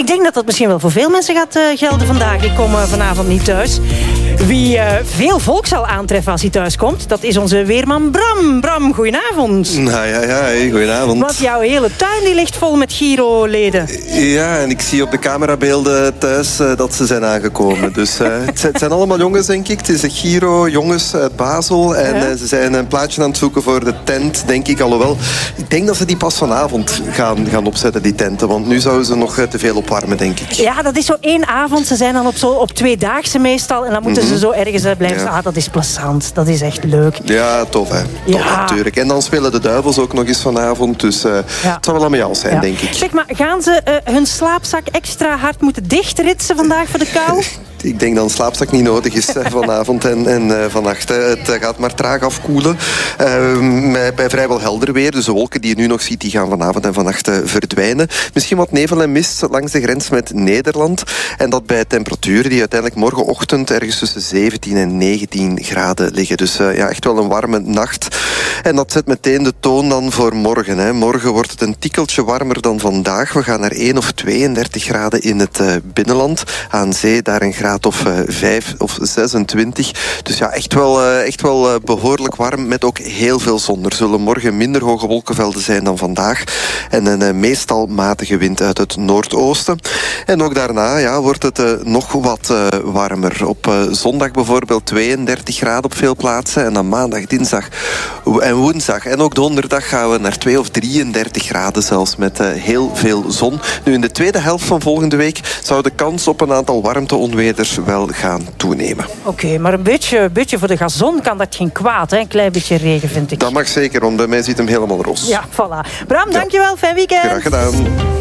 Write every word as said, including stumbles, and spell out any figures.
denk dat dat misschien wel voor veel mensen gaat uh, gelden vandaag. Ik kom uh, vanavond niet thuis. Wie uh, veel volk zal aantreffen als hij thuis komt, dat is onze weerman Bram. Bram, goedenavond. Nou ja, ja, hey, goedenavond. Want jouw hele tuin die ligt vol met Giro-leden. Ja, en ik zie op de camerabeelden thuis uh, dat ze zijn aangekomen. Dus uh, het, zijn, het zijn allemaal jongens, denk ik. Het is de Giro-jongens uit Basel. En uh, ze zijn een plaatje aan het zoeken voor de tent, denk ik. Alhoewel, ik denk dat ze die pas vanavond gaan, gaan opzetten, die tenten. Want nu zouden ze nog uh, te veel opwarmen, denk ik. Ja, dat is zo één avond. Ze zijn dan op, zo, op tweedaagse meestal. En dan moeten mm-hmm. ze zo ergens uh, blijven. Ja. Ah, dat is plezant. Dat is echt leuk. Ja, tof, hè. Tof, ja. natuurlijk. En dan spelen de Duivels ook nog eens vanavond. Dus uh, ja. het zal wel allemaal zijn, ja. denk ik. Zeg, maar gaan ze uh, hun slaapzak extra hard moeten dichtritsen vandaag voor de kou? Ik denk dat een slaapzak niet nodig is vanavond en, en uh, vannacht. Het gaat maar traag afkoelen. Uh, bij vrijwel helder weer. Dus de wolken die je nu nog ziet, die gaan vanavond en vannacht uh, verdwijnen. Misschien wat nevel en mist langs de grens met Nederland. En dat bij temperaturen die uiteindelijk morgenochtend ergens tussen zeventien en negentien graden liggen. Dus uh, ja, echt wel een warme nacht. En dat zet meteen de toon dan voor morgen. Hè. Morgen wordt het een tikkeltje warmer dan vandaag. We gaan naar één of tweeëndertig graden in het uh, binnenland. Aan zee daar een graad of uh, vijf of zesentwintig. Dus ja, echt wel, uh, echt wel uh, behoorlijk warm met ook heel veel zon. Er zullen morgen minder hoge wolkenvelden zijn dan vandaag. En een uh, meestal matige wind uit het noordoosten. En ook daarna ja, wordt het uh, nog wat uh, warmer. Op uh, zondag bijvoorbeeld tweeëndertig graden op veel plaatsen. En dan maandag, dinsdag en woensdag. En ook donderdag gaan we naar twee of drieëndertig graden zelfs met uh, heel veel zon. Nu in de tweede helft van volgende week zou de kans op een aantal warmteonweders wel gaan toenemen. Oké, okay, maar een beetje, beetje voor de gazon kan dat geen kwaad, hè? Een klein beetje regen, vind ik. Dat mag zeker, want bij mij ziet hem helemaal roze. Ja, voilà. Bram, dankjewel. Fijn weekend. Graag gedaan.